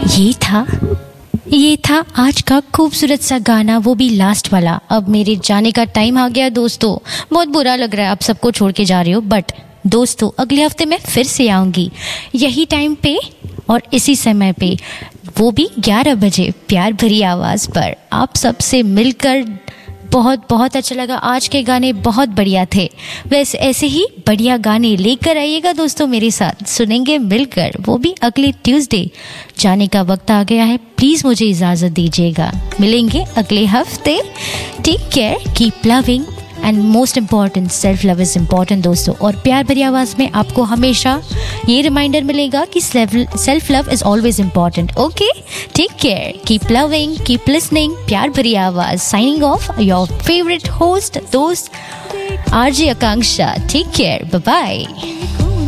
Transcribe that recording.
ये था आज का खूबसूरत सा गाना, वो भी लास्ट वाला। अब मेरे जाने का टाइम आ गया दोस्तों। बहुत बुरा लग रहा है आप सबको छोड़ के जा रही हो, बट दोस्तों अगले हफ्ते मैं फिर से आऊँगी यही टाइम पे और इसी समय पे, वो भी 11 बजे प्यार भरी आवाज़ पर। आप सबसे मिलकर बहुत बहुत अच्छा लगा। आज के गाने बहुत बढ़िया थे। वैसे ऐसे ही बढ़िया गाने लेकर आइएगा दोस्तों, मेरे साथ सुनेंगे मिलकर, वो भी अगले ट्यूसडे। जाने का वक्त आ गया है, प्लीज़ मुझे इजाज़त दीजिएगा। मिलेंगे अगले हफ्ते। Take care, keep loving and most important self love is important दोस्तों। और प्यार भरी आवाज़ में आपको हमेशा ये रिमाइंडर मिलेगा कि self love is always important. Okay, take care, keep loving, keep listening. प्यार भरी आवाज़ signing off, your favourite host दोस्त आरजे आकांक्षा। Take care, bye bye.